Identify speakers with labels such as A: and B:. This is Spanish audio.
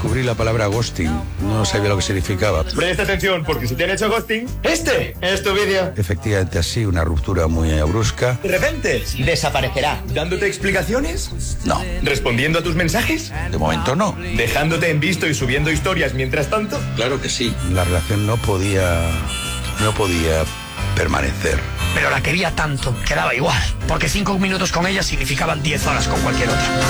A: descubrí la palabra ghosting. No sabía lo que significaba.
B: Presta atención, porque si te han hecho ghosting, este es tu vídeo.
A: Efectivamente así, una ruptura muy brusca.
B: De repente, desaparecerá. ¿Dándote explicaciones?
A: No,
B: ¿Respondiendo a tus mensajes?
A: de momento no.
B: ¿Dejándote en visto y subiendo historias mientras tanto?
A: Claro que sí. La relación no podía permanecer.
C: Pero la quería tanto que daba igual, porque 5 minutos con ella significaban 10 horas con cualquier otra.